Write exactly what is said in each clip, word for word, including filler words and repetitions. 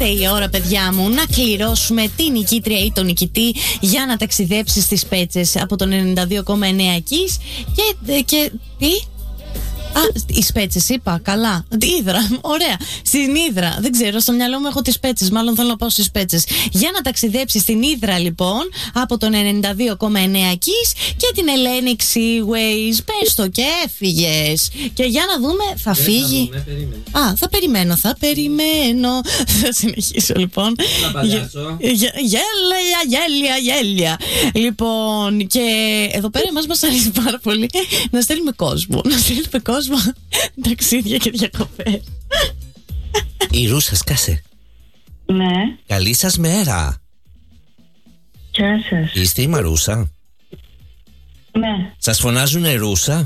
ήρθε η ώρα, παιδιά μου, να κληρώσουμε την νικήτρια ή τον νικητή για να ταξιδέψει στις Πέτσες από τον ενενήντα δύο κόμμα εννέα Kiss. Και, και τι? Α, οι Σπέτσες είπα, καλά. Ήδρα, ωραία. Στην Ήδρα, δεν ξέρω, στο μυαλό μου έχω τις Πέτσες. Μάλλον θέλω να πάω στις Πέτσες. Για να ταξιδέψει στην Ήδρα, λοιπόν, από τον ενενήντα δύο κόμμα εννέα Kiss και την Hellenic Seaways. Πες το και έφυγες. Και για να δούμε, θα δεν φύγει. Θα δούμε, Α, θα περιμένω, θα περιμένω. Θα συνεχίσω, λοιπόν. Γέλια, γέλια, γέλια. Λοιπόν, και εδώ πέρα εμάς μας αρέσει πάρα πολύ να στέλνουμε κόσμο. Να στέλνουμε κόσμο. Ταξίδια και διακοπές. Η Ρούσα, σκάσε. Ναι. Καλή σας μέρα. Γεια σας. Είστε η Μαρούσα? Ναι. Σας φωνάζουνε Ρούσα?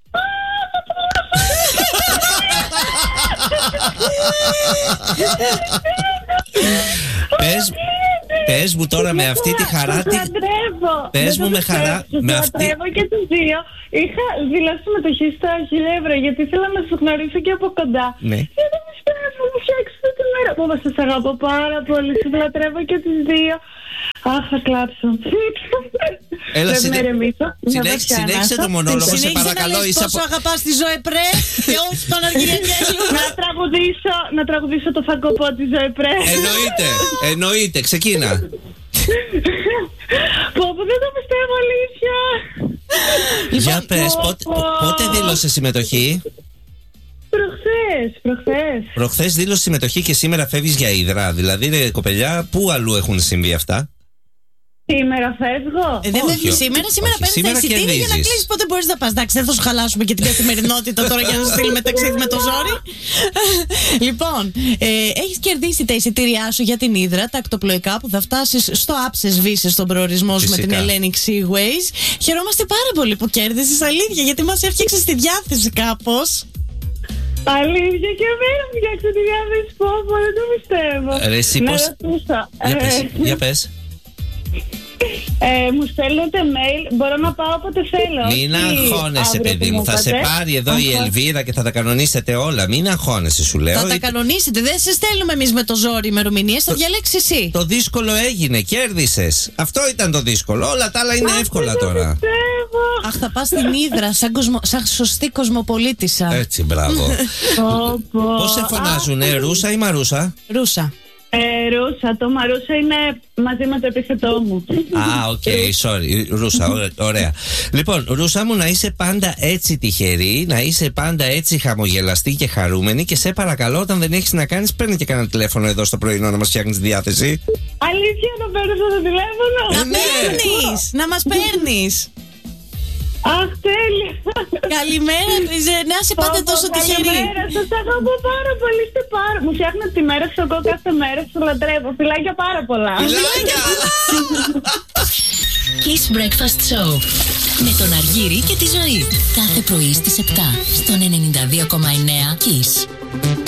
Πες, πες μου τώρα με αυτή τη χαρά. Τους λατρεύω. Πες μου με χαρά. Τους λατρεύω και τους δύο. Είχα δηλώσει συμμετοχή στα χίλια ευρώ γιατί ήθελα να σας γνωρίσω και από κοντά. Ναι. Και δεν πιστεύω, μου φτιάξετε τη μέρα. Πω, σας αγαπώ πάρα πολύ. Σας λατρεύω και τους δύο. Αχ, θα κλάψω. Έλα, δεν συνέ... με ρεμίσω. Συνέχισε, συνέχισε το μονόλογο, σε παρακαλώ. Είσαι πόσο από... αγαπάς τη Ζωεπρέ και όχι τον Αργυριακέλου. να, τραγουδήσω, να τραγουδήσω το φακοπό της Ζωεπρέ. Εννοείται, εννοείται, ξεκίνα. Πω, πω, δεν το πιστεύω, αλήθεια. Για πες, πότε, πότε δήλωσε συμμετοχή? Προχθές, προχθές. Προχθές δήλωσε συμμετοχή και σήμερα φεύγεις για Ύδρα. Δηλαδή, ρε κοπελιά, πού αλλού έχουν συμβεί αυτά? Σήμερα φεύγω. Ε, δεν φεύγει σήμερα, σήμερα παίρνει τα εισιτήρια για να κλείσει. Πότε μπορεί να πα. Εντάξει, δεν θα σου χαλάσουμε και την καθημερινότητα τώρα για να σου στείλουμε ταξίδι με το ζόρι. Λοιπόν, ε, έχει κερδίσει τα εισιτήριά σου για την Ύδρα, τα ακτοπλοϊκά που θα φτάσει στο άψες Βύσσες στον προορισμό σου με την Hellenic Seaways. Χαιρόμαστε πάρα πολύ που κέρδισε, αλήθεια, γιατί μα έφτιαξε τη διάθεση κάπως. Αλήθεια, και εμένα μου φτιάξε τη διάθεση. Πω, πω, δεν το πιστεύω. Ρε, εσύ πώς... Για πες, για πες. Ε, μου στέλνετε mail, μπορώ να πάω όποτε θέλω. Μην αγχώνεσαι, παιδί μου. Θα σε πάρει εδώ η Ελβίρα και θα τα κανονίσετε όλα. Μην αγχώνεσαι, σου λέω. Θα τα κανονίσετε. Δεν σε στέλνουμε εμείς με το ζόρι ημερομηνίες. Θα διαλέξει εσύ. Το δύσκολο έγινε. Κέρδισες. Αυτό ήταν το δύσκολο. Όλα τα άλλα είναι εύκολα τώρα. Αχ, θα πας στην Ύδρα σαν, κοσμο... σαν σωστή κοσμοπολίτισσα. Έτσι, μπράβο. Πώς σε φωνάζουνε, Ρούσα ή Μαρούσα? Ρούσα. Ε, Ρούσα, το Μαρούσα είναι μαζί με το επίθετό μου. Α, οκ, sorry, Ρούσα, ωραία. Λοιπόν, Ρούσα μου, να είσαι πάντα έτσι τυχερή, να είσαι πάντα έτσι χαμογελαστή και χαρούμενη και σε παρακαλώ, όταν δεν έχεις να κάνεις, παίρνει και κανένα τηλέφωνο εδώ στο πρωινό να μας φτιάχνεις διάθεση. Αλήθεια, να παίρνεις το τηλέφωνο? Να παίρνεις, να μας παίρνεις. Αχ, τέλεια. Καλημέρα, να είσαι πάντα τόσο τυχερή. Καλημέρα, σας αγαπώ πάρα πολύ. Είστε πάρα... Μου φτιάχνετε τη μέρα σας εγώ κάθε μέρα. Σας λατρεύω. Φιλάκια πάρα πολλά. Φιλάκια. Kiss Breakfast Show με τον Αργύρη και τη Ζωή. Κάθε πρωί στις επτά στον ενενήντα δύο κόμμα εννέα Kiss.